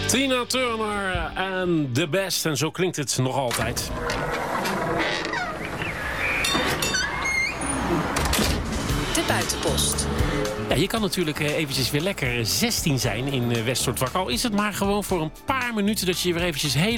Tina Turner en The Best. En zo klinkt het nog altijd. De Buitenpost. Ja, je kan natuurlijk eventjes weer lekker 16 zijn in West Wakker. Al is het maar gewoon voor een paar minuten dat je je weer eventjes heel